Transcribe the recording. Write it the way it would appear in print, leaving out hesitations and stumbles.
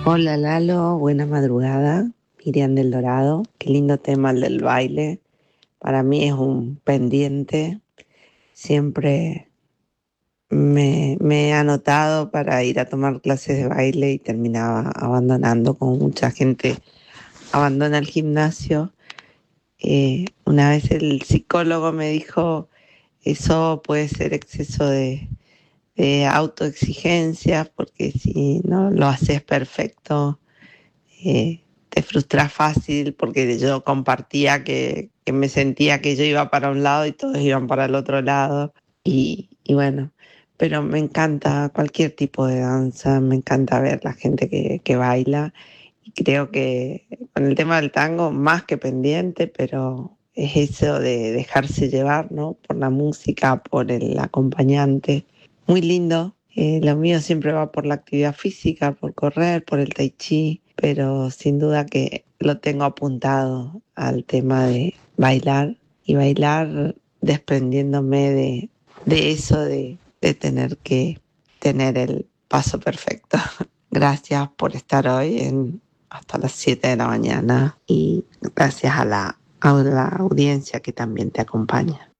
Hola Lalo, buena madrugada. Miriam del Dorado, qué lindo tema el del baile. Para mí es un pendiente. Siempre me he anotado para ir a tomar clases de baile y terminaba abandonando, como mucha gente abandona el gimnasio. Una vez el psicólogo me dijo, eso puede ser exceso de autoexigencia, porque si no lo haces perfecto, te frustras fácil, porque yo compartía que me sentía que yo iba para un lado y todos iban para el otro lado. Y bueno, pero me encanta cualquier tipo de danza, me encanta ver la gente que baila. Y creo que con el tema del tango, más que pendiente, pero es eso de dejarse llevar, ¿no? Por la música, por el acompañante. Muy lindo. Lo mío siempre va por la actividad física, por correr, por el tai chi, pero sin duda que lo tengo apuntado al tema de bailar y bailar desprendiéndome de eso de tener que tener el paso perfecto. Gracias por estar hoy hasta las 7 de la mañana y gracias a la audiencia que también te acompaña.